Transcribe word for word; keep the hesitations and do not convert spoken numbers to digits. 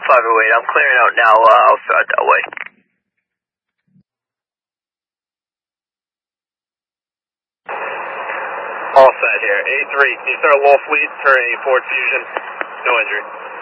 five oh eight, I'm clearing out now, uh, I'll start that way. All set here. A three, can you start a low fleet for a Ford Fusion? No injury.